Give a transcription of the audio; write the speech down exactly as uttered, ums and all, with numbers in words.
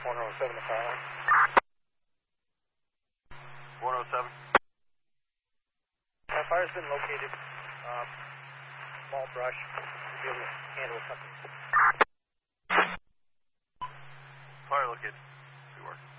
one oh seven to fire. one oh seven. Uh, fire's been located. Um, small brush to be able to handle something. Fire located. Good work.